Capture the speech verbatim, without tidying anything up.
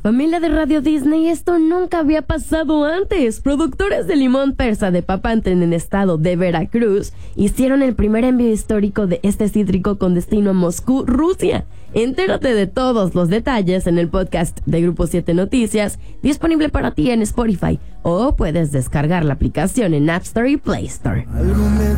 Familia de Radio Disney, esto nunca había pasado antes. Productores de limón persa de Papantla en el estado de Veracruz hicieron el primer envío histórico de este cítrico con destino a Moscú, Rusia. Entérate de todos los detalles en el podcast de Grupo siete Noticias, disponible para ti en Spotify, o puedes descargar la aplicación en App Store y Play Store.